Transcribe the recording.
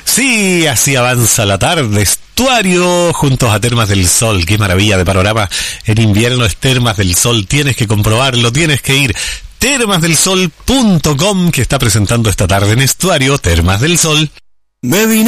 Sí, así avanza la tarde. Estuario juntos a Termas del Sol. Qué maravilla de panorama. En invierno es Termas del Sol. Tienes que comprobarlo, tienes que ir. Termasdelsol.com, que está presentando esta tarde en Estuario, Termas del Sol. Me vine